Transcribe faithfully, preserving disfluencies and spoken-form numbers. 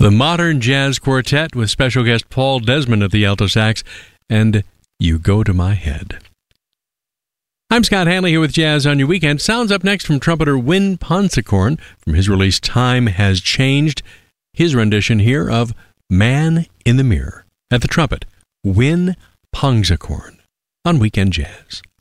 The Modern Jazz Quartet with special guest Paul Desmond at the alto sax, and You Go to My Head. I'm Scott Hanley here with Jazz on Your Weekend. Sounds up next from trumpeter Win Ponsicorn from his release Time Has Changed. His rendition here of Man in the Mirror. At the trumpet, Win Ponsicorn on Weekend Jazz.